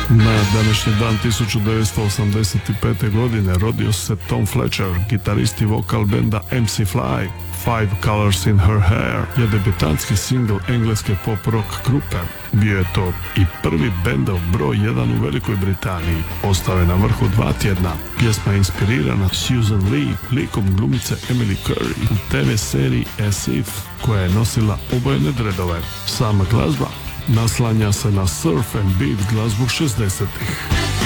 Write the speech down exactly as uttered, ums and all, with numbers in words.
Na današnji dan tisuću devetsto osamdeset pete. godine rodio se Tom Fletcher, gitarist i vokal benda em si Fly. Five Colors in Her Hair je debitantski singl engleske pop rock grupe. Bio je to i prvi bendov broj jedan u Velikoj Britaniji. Ostao je na vrhu dva tjedna. Pjesma je inspirirana Susan Lee, likom glumice Emily Curry u te ve seriji As If, koja je nosila obojene dredove. Sama glazba naslanja se na surf and beat glazbu šezdesetih.